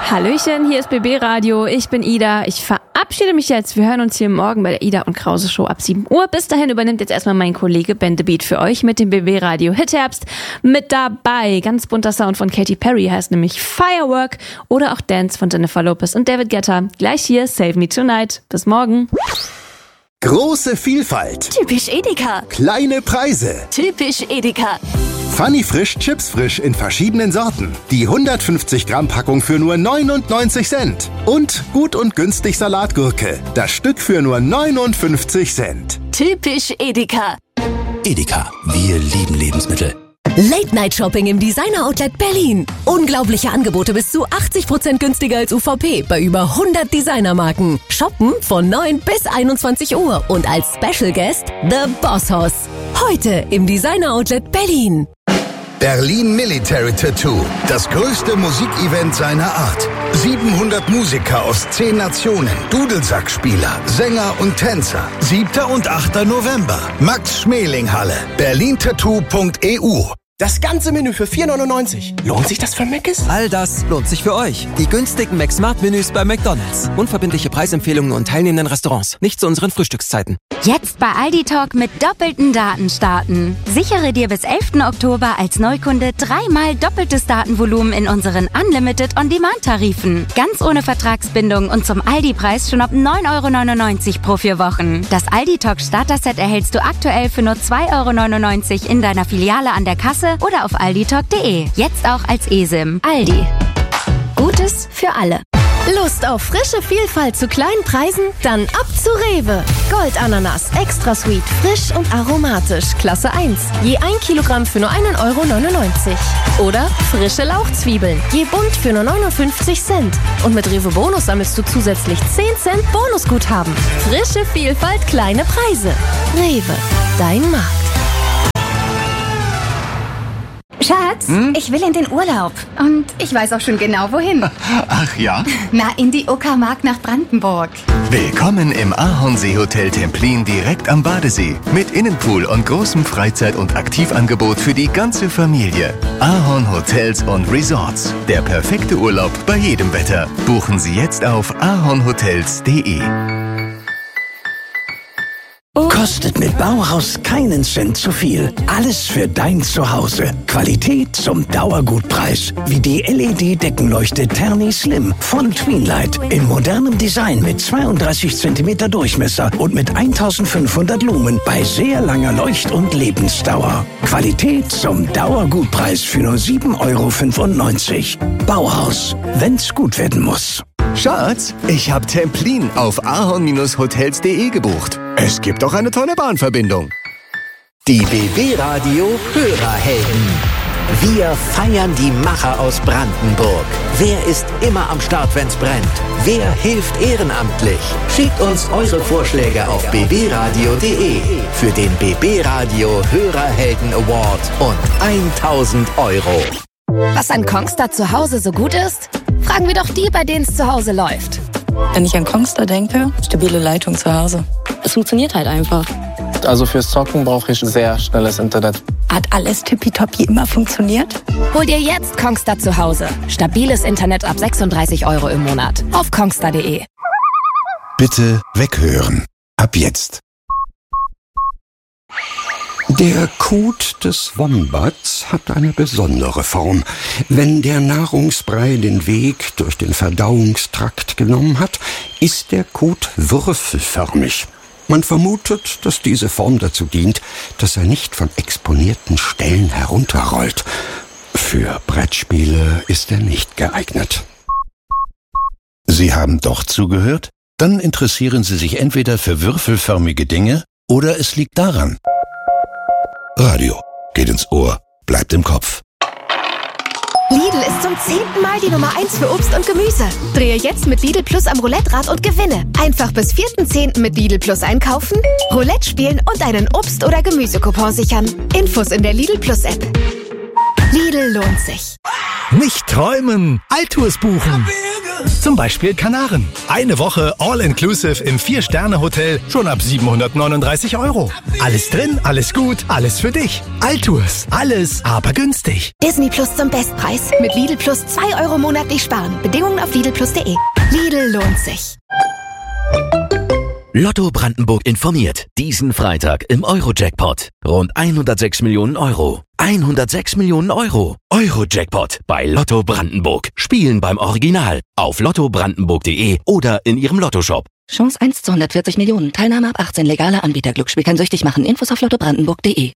Hallöchen, hier ist BB Radio, ich bin Ida. Ich verabschiede mich jetzt. Wir hören uns hier morgen bei der Ida und Krause Show ab 7 Uhr. Bis dahin übernimmt jetzt erstmal mein Kollege Ben The Beat für euch mit dem BB Radio Hitherbst. Mit dabei ganz bunter Sound von Katy Perry, heißt nämlich Firework, oder auch Dance von Jennifer Lopez und David Guetta. Gleich hier Save Me Tonight. Bis morgen. Große Vielfalt. Typisch Edeka. Kleine Preise. Typisch Edeka. Funny Frisch, Chips frisch in verschiedenen Sorten. Die 150 Gramm Packung für nur 99 Cent. Und gut und günstig Salatgurke. Das Stück für nur 59 Cent. Typisch Edeka. Edeka, wir lieben Lebensmittel. Late-Night-Shopping im Designer-Outlet Berlin. Unglaubliche Angebote bis zu 80% günstiger als UVP bei über 100 Designermarken. Shoppen von 9 bis 21 Uhr und als Special Guest The Boss Hoss. Heute im Designer-Outlet Berlin. Berlin Military Tattoo, das größte Musikevent seiner Art. 700 Musiker aus 10 Nationen, Dudelsackspieler, Sänger und Tänzer. 7. und 8. November, Max-Schmeling-Halle, berlintattoo.eu. Das ganze Menü für 4,99. Lohnt sich das für Mc's? All das lohnt sich für euch. Die günstigen Mac-Smart-Menüs bei McDonald's. Unverbindliche Preisempfehlungen und teilnehmenden Restaurants. Nicht zu unseren Frühstückszeiten. Jetzt bei Aldi Talk mit doppelten Daten starten. Sichere dir bis 11. Oktober als Neukunde 3-mal doppeltes Datenvolumen in unseren Unlimited On-Demand-Tarifen. Ganz ohne Vertragsbindung und zum Aldi-Preis schon ab 9,99 € pro 4 Wochen. Das Aldi Talk Starter-Set erhältst du aktuell für nur 2,99 € in deiner Filiale an der Kasse oder auf alditalk.de. Jetzt auch als eSIM. Aldi. Gutes für alle. Lust auf frische Vielfalt zu kleinen Preisen? Dann ab zu Rewe. Goldananas, extra sweet, frisch und aromatisch, Klasse 1. Je 1 Kilogramm für nur 1,99 € Oder frische Lauchzwiebeln, je bunt für nur 59 Cent. Und mit Rewe Bonus sammelst du zusätzlich 10 Cent Bonusguthaben. Frische Vielfalt, kleine Preise. Rewe, dein Markt. Schatz, ich will in den Urlaub. Und ich weiß auch schon genau, wohin. Ach ja? Na, in die Uckermark nach Brandenburg. Willkommen im Ahornsee-Hotel Templin direkt am Badesee. Mit Innenpool und großem Freizeit- und Aktivangebot für die ganze Familie. Ahorn Hotels und Resorts. Der perfekte Urlaub bei jedem Wetter. Buchen Sie jetzt auf ahornhotels.de. Kostet mit Bauhaus keinen Cent zu viel. Alles für dein Zuhause. Qualität zum Dauergutpreis. Wie die LED-Deckenleuchte Terni Slim von Tweenlight. In modernem Design mit 32 cm Durchmesser und mit 1500 Lumen bei sehr langer Leucht- und Lebensdauer. Qualität zum Dauergutpreis für nur 7,95 € Bauhaus, wenn's gut werden muss. Schatz, ich habe Templin auf ahorn-hotels.de gebucht. Es gibt auch eine tolle Bahnverbindung. Die BB Radio Hörerhelden. Wir feiern die Macher aus Brandenburg. Wer ist immer am Start, wenn's brennt? Wer hilft ehrenamtlich? Schickt uns eure Vorschläge auf bbradio.de für den BB Radio Hörerhelden Award und 1.000 €. Was an Kongstar zu Hause so gut ist? Fragen wir doch die, bei denen es zu Hause läuft. Wenn ich an Kongstar denke, stabile Leitung zu Hause. Es funktioniert halt einfach. Also fürs Zocken brauche ich sehr schnelles Internet. Hat alles tippitoppi immer funktioniert? Hol dir jetzt Kongstar zu Hause. Stabiles Internet ab 36 € im Monat. Auf kongstar.de. Bitte weghören. Ab jetzt. Der Kot des Wombats hat eine besondere Form. Wenn der Nahrungsbrei den Weg durch den Verdauungstrakt genommen hat, ist der Kot würfelförmig. Man vermutet, dass diese Form dazu dient, dass er nicht von exponierten Stellen herunterrollt. Für Brettspiele ist er nicht geeignet. Sie haben doch zugehört? Dann interessieren Sie sich entweder für würfelförmige Dinge oder es liegt daran. Radio geht ins Ohr, bleibt im Kopf. Lidl ist zum 10. Mal die Nummer 1 für Obst und Gemüse. Drehe jetzt mit Lidl Plus am Roulette-Rad und gewinne. Einfach bis 4.10. mit Lidl Plus einkaufen, Roulette spielen und einen Obst- oder Gemüsecoupon sichern. Infos in der Lidl Plus App. Lidl lohnt sich. Nicht träumen, Altours buchen. Zum Beispiel Kanaren. Eine Woche All-Inclusive im 4-Sterne-Hotel schon ab 739 €. Alles drin, alles gut, alles für dich. Altours. Alles, aber günstig. Disney Plus zum Bestpreis. Mit Lidl Plus 2 € monatlich sparen. Bedingungen auf lidlplus.de. Lidl lohnt sich. Lotto Brandenburg informiert. Diesen Freitag im Euro-Jackpot. Rund 106 Millionen €. 106 Millionen €. Euro-Jackpot bei Lotto Brandenburg. Spielen beim Original. Auf lottobrandenburg.de oder in Ihrem Lottoshop. Chance 1 zu 140 Millionen. Teilnahme ab 18. Legaler Anbieter. Glücksspiel kann süchtig machen. Infos auf lottobrandenburg.de.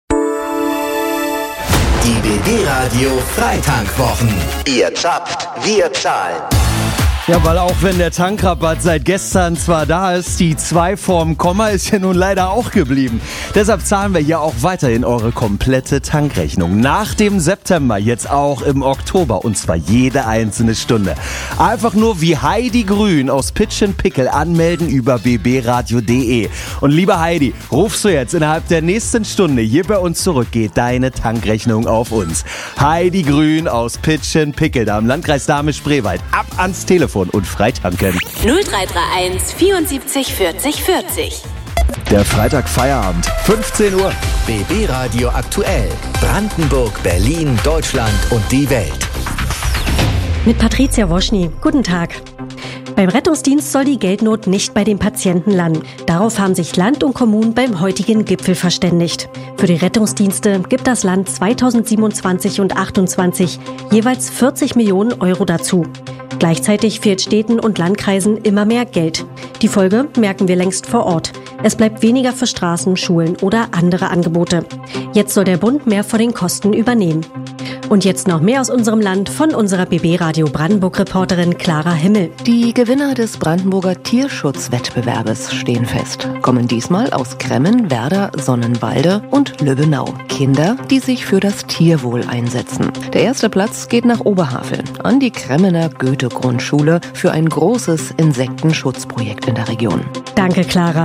Die BB-Radio Freitankwochen. Ihr zapft, wir zahlen. Ja, weil auch wenn der Tankrabatt seit gestern zwar da ist, die 2 vorm Komma ist ja nun leider auch geblieben. Deshalb zahlen wir hier auch weiterhin eure komplette Tankrechnung. Nach dem September jetzt auch im Oktober und zwar jede einzelne Stunde. Einfach nur wie Heidi Grün aus Pitch & Pickle anmelden über bbradio.de. Und liebe Heidi, rufst du jetzt innerhalb der nächsten Stunde hier bei uns zurück, geht deine Tankrechnung auf uns. Heidi Grün aus Pitch & Pickle, da im Landkreis Dahme-Spreewald. Ab ans Telefon und freitanken. 0331 74 40 40. Der Freitag Feierabend, 15 Uhr. BB Radio aktuell. Brandenburg, Berlin, Deutschland und die Welt. Mit Patricia Woschny. Guten Tag. Beim Rettungsdienst soll die Geldnot nicht bei den Patienten landen. Darauf haben sich Land und Kommunen beim heutigen Gipfel verständigt. Für die Rettungsdienste gibt das Land 2027 und 2028 jeweils 40 Millionen € dazu. Gleichzeitig fehlt Städten und Landkreisen immer mehr Geld. Die Folge merken wir längst vor Ort. Es bleibt weniger für Straßen, Schulen oder andere Angebote. Jetzt soll der Bund mehr von den Kosten übernehmen. Und jetzt noch mehr aus unserem Land von unserer BB Radio Brandenburg-Reporterin Clara Himmel. Die Gewinner des Brandenburger Tierschutzwettbewerbes stehen fest. Kommen diesmal aus Kremmen, Werder, Sonnenwalde und Lübbenau. Kinder, die sich für das Tierwohl einsetzen. Der erste Platz geht nach Oberhavel an die Kremmener Goethe-Grundschule für ein großes Insektenschutzprojekt in der Region. Danke, Clara.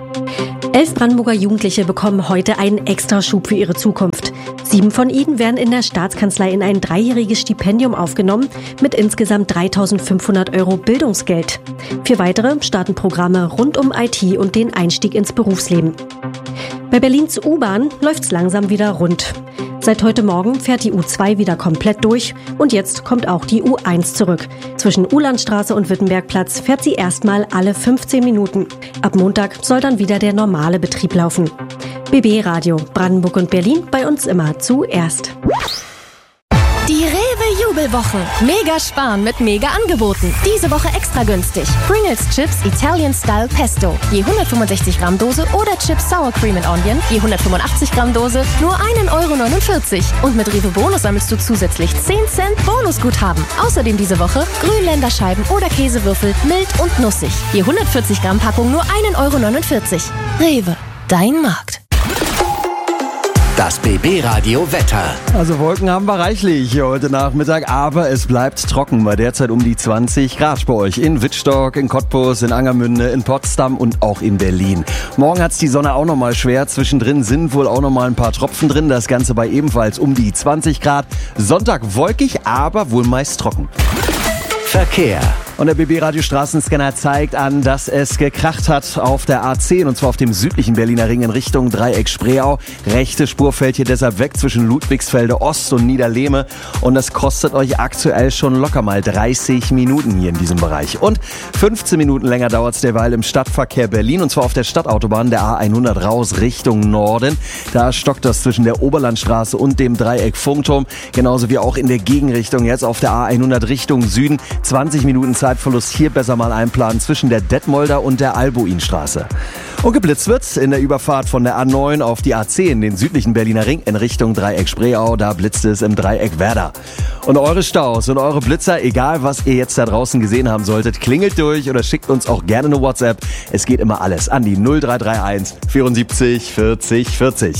11 Brandenburger Jugendliche bekommen heute einen Extraschub für ihre Zukunft. 7 von ihnen werden in der Staatskanzlei in ein 3-jähriges Stipendium aufgenommen mit insgesamt 3.500 € Bildungsgeld. 4 weitere starten Programme rund um IT und den Einstieg ins Berufsleben. Bei Berlins U-Bahn läuft's langsam wieder rund. Seit heute Morgen fährt die U2 wieder komplett durch und jetzt kommt auch die U1 zurück. Zwischen Uhlandstraße und Wittenbergplatz fährt sie erstmal alle 15 Minuten. Ab Montag soll dann wieder der normale Betrieb laufen. BB Radio, Brandenburg und Berlin, bei uns immer zuerst. Die Rewe-Jubelwochen. Mega sparen mit mega Angeboten. Diese Woche extra günstig. Pringles Chips Italian Style Pesto. Je 165 Gramm Dose oder Chips Sour Cream and Onion. Je 185 Gramm Dose nur 1,49 €. Und mit Rewe Bonus sammelst du zusätzlich 10 Cent Bonusguthaben. Außerdem diese Woche Grünländerscheiben oder Käsewürfel mild und nussig. Je 140 Gramm Packung nur 1,49 €. Rewe, dein Markt. Das BB-Radio Wetter. Also Wolken haben wir reichlich hier heute Nachmittag, aber es bleibt trocken bei derzeit um die 20 Grad bei euch. In Wittstock, in Cottbus, in Angermünde, in Potsdam und auch in Berlin. Morgen hat's die Sonne auch nochmal schwer. Zwischendrin sind wohl auch nochmal ein paar Tropfen drin. Das Ganze bei ebenfalls um die 20 Grad. Sonntag wolkig, aber wohl meist trocken. Verkehr. Und der BB-Radio Straßenscanner zeigt an, dass es gekracht hat auf der A10 und zwar auf dem südlichen Berliner Ring in Richtung Dreieck Spreeau. Rechte Spur fällt hier deshalb weg zwischen Ludwigsfelde Ost und Niederlehme und das kostet euch aktuell schon locker mal 30 Minuten hier in diesem Bereich. Und 15 Minuten länger dauert es derweil im Stadtverkehr Berlin und zwar auf der Stadtautobahn der A100 raus Richtung Norden. Da stockt das zwischen der Oberlandstraße und dem Dreieck Funkturm, genauso wie auch in der Gegenrichtung jetzt auf der A100 Richtung Süden. 20 Minuten Zeitverlust hier besser mal einplanen zwischen der Detmolder und der Albuinstraße. Und geblitzt wird's in der Überfahrt von der A9 auf die A10, den südlichen Berliner Ring in Richtung Dreieck Spreeau. Da blitzt es im Dreieck Werder. Und eure Staus und eure Blitzer, egal was ihr jetzt da draußen gesehen haben solltet, klingelt durch oder schickt uns auch gerne eine WhatsApp. Es geht immer alles an die 0331 74 40 40.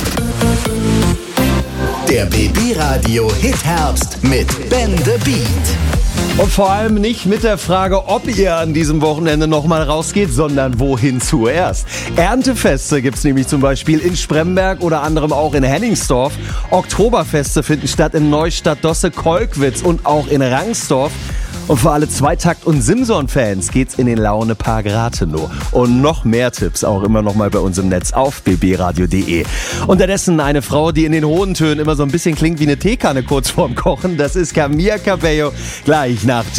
Der BB-Radio Hit Herbst mit Ben the Beat. Und vor allem nicht mit der Frage, ob ihr an diesem Wochenende nochmal rausgeht, sondern wohin zuerst. Erntefeste gibt's nämlich zum Beispiel in Spremberg oder anderem auch in Henningsdorf. Oktoberfeste finden statt in Neustadt, Dosse, Kolkwitz und auch in Rangsdorf. Und für alle Zweitakt- und Simson-Fans geht's in den Launepark Rathenow. Und noch mehr Tipps auch immer noch mal bei uns im Netz auf bbradio.de. Unterdessen eine Frau, die in den hohen Tönen immer so ein bisschen klingt wie eine Teekanne kurz vorm Kochen. Das ist Camila Cabello. Gleich nach